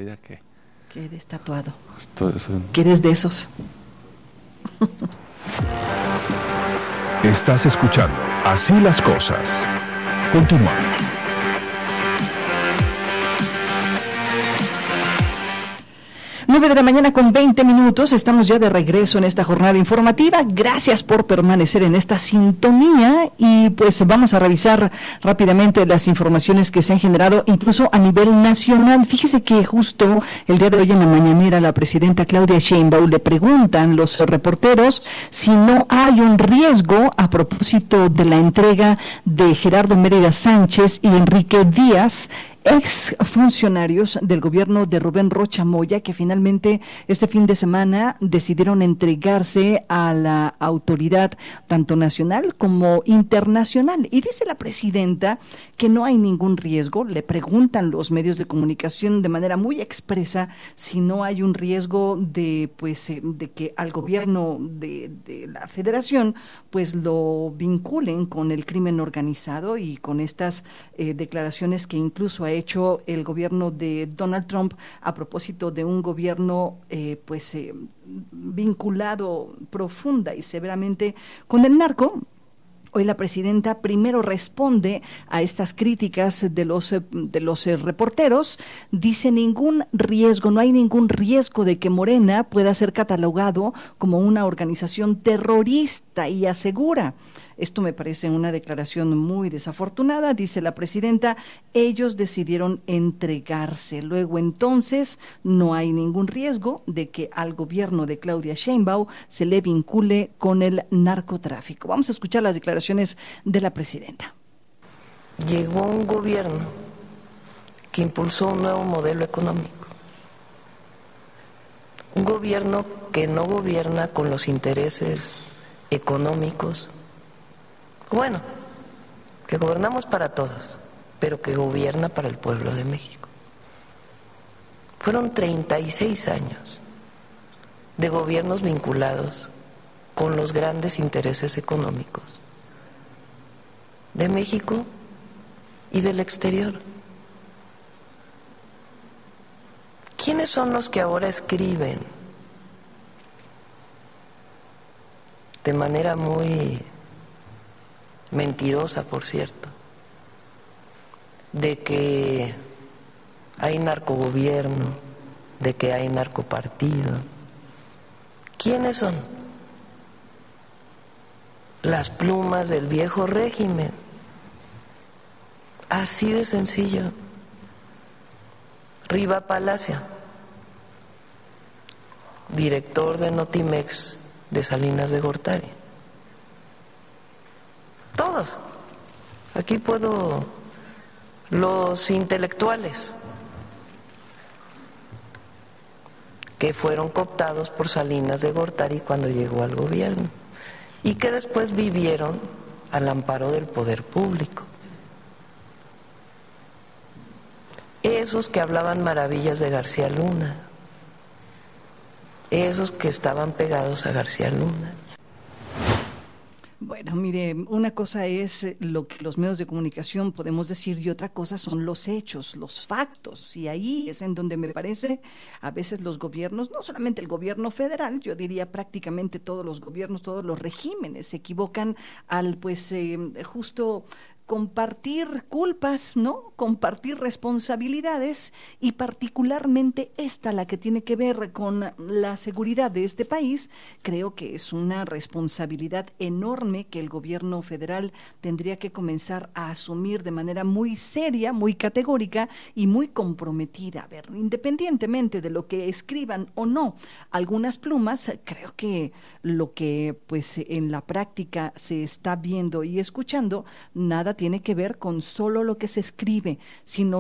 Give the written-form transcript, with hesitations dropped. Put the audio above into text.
diría que eres tatuado. Es que eres de esos. Estás escuchando Así las Cosas. Continuamos. 9:20 a.m. Estamos ya de regreso en esta jornada informativa. Gracias por permanecer en esta sintonía y pues vamos a revisar rápidamente las informaciones que se han generado incluso a nivel nacional. Fíjese que justo el día de hoy en la mañanera la presidenta Claudia Sheinbaum le preguntan los reporteros si no hay un riesgo a propósito de la entrega de Gerardo Mérida Sánchez y Enrique Díaz, ex funcionarios del gobierno de Rubén Rocha Moya, que finalmente este fin de semana decidieron entregarse a la autoridad tanto nacional como internacional. Y dice la presidenta que no hay ningún riesgo. Le preguntan los medios de comunicación de manera muy expresa si no hay un riesgo de que al gobierno de la Federación pues lo vinculen con el crimen organizado y con estas declaraciones que incluso ha hecho el gobierno de Donald Trump a propósito de un gobierno vinculado profunda y severamente con el narco. Hoy la presidenta primero responde a estas críticas de los reporteros. Dice no hay ningún riesgo de que Morena pueda ser catalogado como una organización terrorista y asegura. Esto me parece una declaración muy desafortunada, dice la presidenta. Ellos decidieron entregarse. Luego entonces no hay ningún riesgo de que al gobierno de Claudia Sheinbaum se le vincule con el narcotráfico. Vamos a escuchar las declaraciones de la presidenta. Llegó un gobierno que impulsó un nuevo modelo económico. Un gobierno que no gobierna con los intereses económicos. Bueno, que gobernamos para todos, pero que gobierna para el pueblo de México. Fueron 36 años de gobiernos vinculados con los grandes intereses económicos de México y del exterior. ¿Quiénes son los que ahora escriben de manera muy mentirosa, por cierto, de que hay narcogobierno, de que hay narcopartido? ¿Quiénes son? Las plumas del viejo régimen. Así de sencillo. Riva Palacio, director de Notimex de Salinas de Gortari. Todos. Aquí puedo, los intelectuales que fueron cooptados por Salinas de Gortari cuando llegó al gobierno y que después vivieron al amparo del poder público. Esos que hablaban maravillas de García Luna, esos que estaban pegados a García Luna. Bueno, mire, una cosa es lo que los medios de comunicación podemos decir y otra cosa son los hechos, los factos. Y ahí es en donde me parece a veces los gobiernos, no solamente el gobierno federal, yo diría prácticamente todos los gobiernos, todos los regímenes se equivocan al justo compartir culpas, ¿no? Compartir responsabilidades y particularmente esta, la que tiene que ver con la seguridad de este país, creo que es una responsabilidad enorme que el gobierno federal tendría que comenzar a asumir de manera muy seria, muy categórica y muy comprometida. A ver, independientemente de lo que escriban o no algunas plumas, creo que lo que pues en la práctica se está viendo y escuchando, nada tiene que ver con solo lo que se escribe, sino